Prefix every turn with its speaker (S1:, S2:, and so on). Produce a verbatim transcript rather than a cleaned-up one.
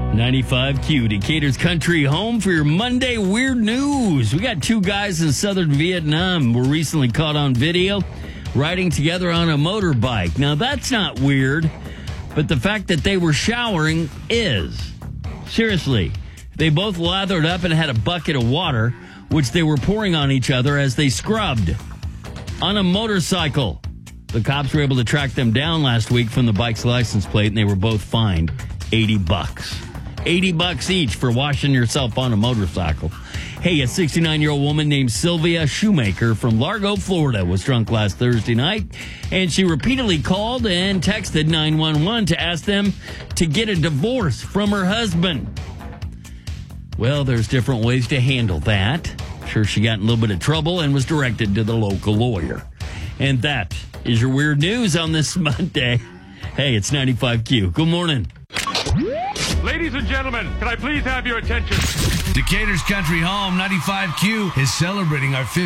S1: ninety-five Q, Decatur's country home for your Monday weird news. We got two guys in southern Vietnam were recently caught on video riding together on a motorbike. Now, that's not weird, but the fact that they were showering is. Seriously, they both lathered up and had a bucket of water, which they were pouring on each other as they scrubbed on a motorcycle. The cops were able to track them down last week from the bike's license plate, and they were both fined eighty bucks. eighty bucks each for washing yourself on a motorcycle. Hey, a sixty-nine-year-old woman named Sylvia Shoemaker from Largo, Florida was drunk last Thursday night, and she repeatedly called and texted nine one one to ask them to get a divorce from her husband. Well, there's different ways to handle that. I'm sure she got in a little bit of trouble and was directed to the local lawyer. And that is your weird news on this Monday. Hey, it's ninety-five Q. Good morning.
S2: Ladies and gentlemen, can I please have your attention?
S3: Decatur's country home, ninety-five Q, is celebrating our fiftieth